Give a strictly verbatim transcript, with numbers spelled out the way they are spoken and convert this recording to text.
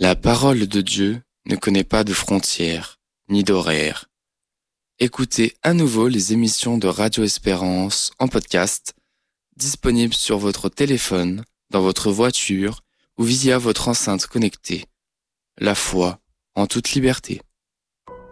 La parole de Dieu ne connaît pas de frontières, ni d'horaires. Écoutez à nouveau les émissions de Radio Espérance en podcast, disponibles sur votre téléphone, dans votre voiture ou via votre enceinte connectée. La foi en toute liberté.